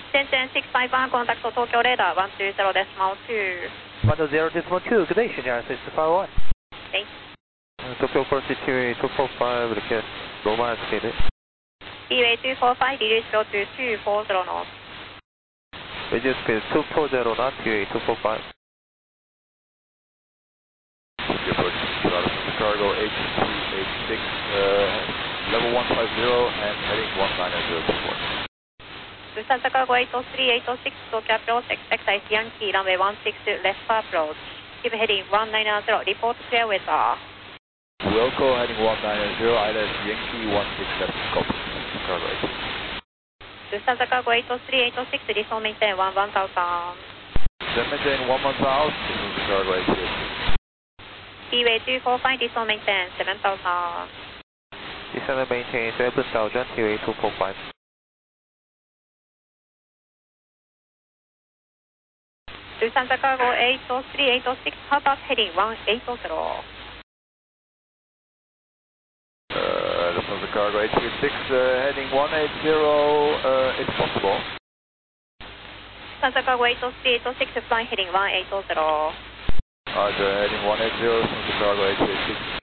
Shenzhen 651, contact Tokyo radar 120.2. 120.2, good day, Shenzhen 651. Thanks. Tokyo Cross City 245, 이렇게 노멀 스피드. Speedway 245, reduce slow to 240 knots. Reduce speed 240 knot, QA 245. Chicago H286, level 150 and heading 19024. Tucson Chicago 803, 806, Tokyo approach, expect ice Yankee, runway 16 left approach. Keep heading 190, report clear weather. Wilco heading 190, ILS Yankee 16 left, copy. Chicago 8. Tucson Chicago 803, 806, resume maintain 1000. Then maintain 11000, Chicago 8. Speedway 245, resume maintain 7000. Descend maintain 7000, QA 245. Tucson Chicago 803, 806, how about heading 180? Tucson Chicago 836, heading 180, if possible. Tucson Chicago 803, 806, flying heading 180. Roger, heading 180, Tucson Chicago 836.